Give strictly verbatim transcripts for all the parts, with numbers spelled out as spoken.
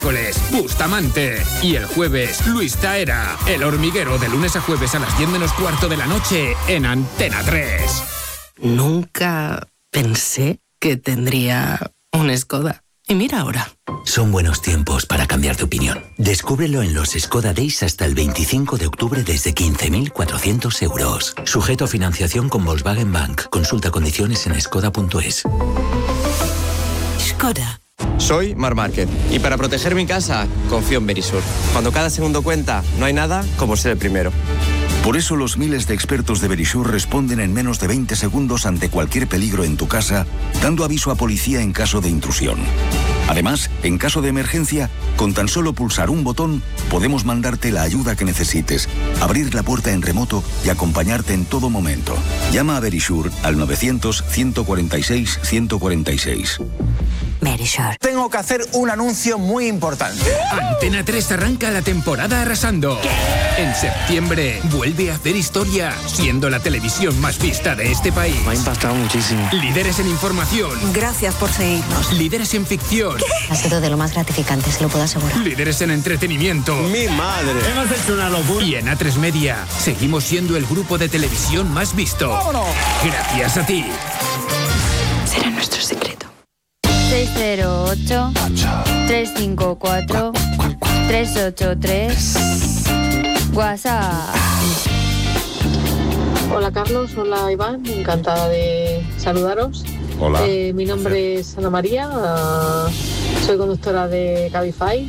Bustamante. Y el jueves, Luis Taera. El Hormiguero, de lunes a jueves a las diez menos cuarto de la noche en Antena tres. Nunca pensé que tendría un Skoda. Y mira ahora. Son buenos tiempos para cambiar de opinión. Descúbrelo en los Skoda Days hasta el veinticinco de octubre desde quince mil cuatrocientos euros. Sujeto a financiación con Volkswagen Bank. Consulta condiciones en skoda punto es. Skoda. Soy Mar Márquez y para proteger mi casa confío en Verisur. Cuando cada segundo cuenta, no hay nada como ser el primero. Por eso los miles de expertos de Verisur responden en menos de veinte segundos ante cualquier peligro en tu casa, dando aviso a policía en caso de intrusión. Además, en caso de emergencia, con tan solo pulsar un botón, podemos mandarte la ayuda que necesites, abrir la puerta en remoto y acompañarte en todo momento. Llama a Verisur al novecientos, ciento cuarenta y seis, ciento cuarenta y seis. Verisur. Tengo que hacer un anuncio muy importante. Antena tres arranca la temporada arrasando. ¿Qué? En septiembre vuelve a hacer historia, siendo la televisión más vista de este país. Me ha impactado muchísimo. Líderes en información. Gracias por seguirnos. Líderes en ficción. ¿Qué? Ha sido de lo más gratificante, se lo puedo asegurar. Líderes en entretenimiento. ¡Mi madre! Hemos hecho una locura. Y en A tres Media seguimos siendo el grupo de televisión más visto. ¡Vámonos! Gracias a ti. Será nuestro secreto. seis cero ocho, tres cinco cuatro, tres ocho tres. WhatsApp. Hola Carlos, hola Iván, encantada de saludaros. Hola. Eh, mi nombre es Ana María, uh, soy conductora de Cabify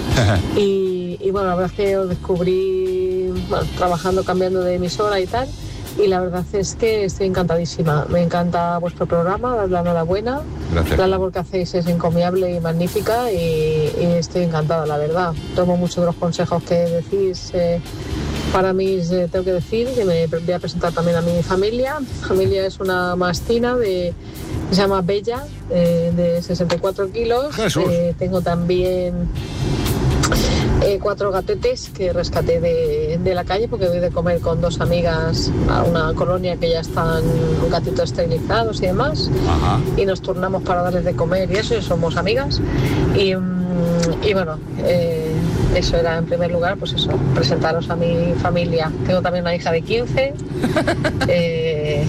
y, y bueno, la verdad es que os descubrí bueno, trabajando, cambiando de emisora y tal. Y la verdad es que estoy encantadísima. Me encanta vuestro programa, daros la enhorabuena. Gracias. La labor que hacéis es encomiable y magnífica y, y estoy encantada, la verdad. Tomo muchos de los consejos que decís. Eh, para mí eh, tengo que decir que me voy a presentar también a mi familia. Mi familia es una mastina de, se llama Bella, eh, de sesenta y cuatro kilos. Eh, tengo también... Eh, cuatro gatetes que rescaté de, de la calle porque voy de comer con dos amigas a una colonia que ya están gatitos esterilizados y demás. Ajá. Y nos turnamos para darles de comer y eso, y somos amigas y, y bueno, eh, eso era en primer lugar, pues eso, presentaros a mi familia. Tengo también una hija de quince eh,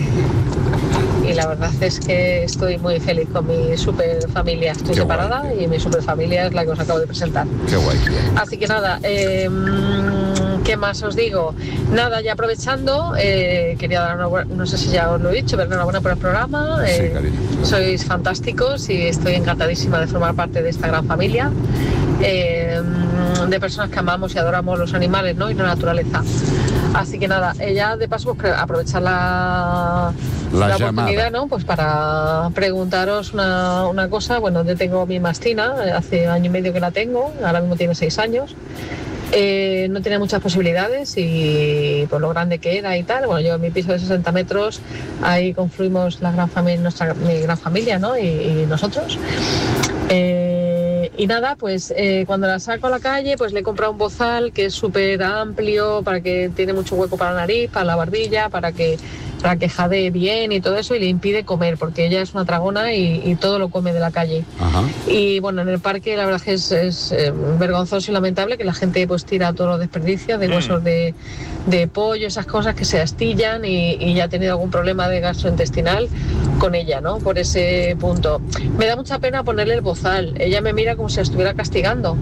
y la verdad es que estoy muy feliz con mi super familia. Estoy Qué separada guay. Y mi super familia es la que os acabo de presentar. Qué guay. Así que nada, eh, ¿qué más os digo? Nada, ya aprovechando, eh, quería dar una buena, no sé si ya os lo he dicho, pero enhorabuena por el programa. Eh, sí, cariño. Sois fantásticos y estoy encantadísima de formar parte de esta gran familia. Eh, de personas que amamos y adoramos los animales, ¿no? Y la naturaleza. Así que nada, ya de paso pues, aprovechar la, la, la oportunidad, ¿no? Pues para preguntaros una, una cosa. Bueno, yo tengo mi mastina, hace año y medio que la tengo, ahora mismo tiene seis años. Eh, no tenía muchas posibilidades y por lo grande que era y tal. Bueno, yo en mi piso de sesenta metros, ahí confluimos la gran familia, nuestra mi gran familia, ¿no? Y, y nosotros. Eh, Y nada, pues eh, cuando la saco a la calle, pues le he comprado un bozal que es súper amplio, para que tiene mucho hueco para la nariz, para la barbilla, para que, para que jadee bien y todo eso, y le impide comer, porque ella es una tragona y, y todo lo come de la calle. Ajá. Y bueno, en el parque la verdad es que es, es eh, vergonzoso y lamentable que la gente pues tira todos los desperdicios de huesos mm. de, de pollo, esas cosas que se astillan y, y ya ha tenido algún problema de gastrointestinal con ella, ¿no? Por ese punto. Me da mucha pena ponerle el bozal. Ella me mira como si la estuviera castigando.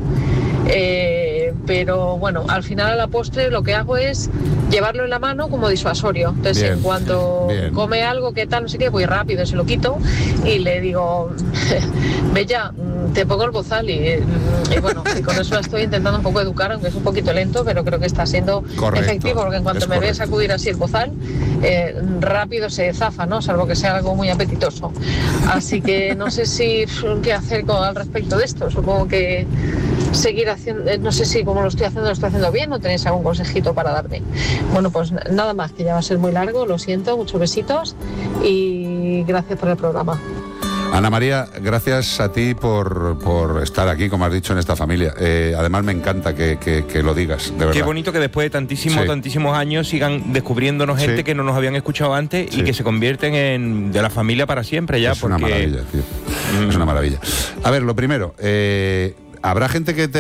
Eh, pero bueno, al final a la postre lo que hago es llevarlo en la mano como disuasorio. Entonces, bien, en cuanto bien. come algo que tal, no sé qué, voy rápido, se lo quito y le digo, Bella, te pongo el bozal y, y bueno, y con eso la estoy intentando un poco educar, aunque es un poquito lento, pero creo que está siendo correcto, efectivo, porque en cuanto me ve sacudir así el bozal, eh, rápido se zafa, ¿no? Salvo que sea algo muy apetitoso. Así que no sé si qué hacer con, al respecto de esto. Supongo que seguir haciendo, no sé si como lo estoy haciendo, lo estoy haciendo bien, o tenéis algún consejito para darme. Bueno, pues nada más, que ya va a ser muy largo, lo siento, muchos besitos y gracias por el programa. Ana María, gracias a ti por, por estar aquí, como has dicho, en esta familia. Eh, además me encanta que, que, que lo digas, de verdad. Qué bonito que después de tantísimos, sí. tantísimos años sigan descubriéndonos gente sí. que no nos habían escuchado antes sí. y que se convierten en de la familia para siempre ya. Es porque... una maravilla, tío. Mm. Es una maravilla. A ver, lo primero, eh, habrá gente que te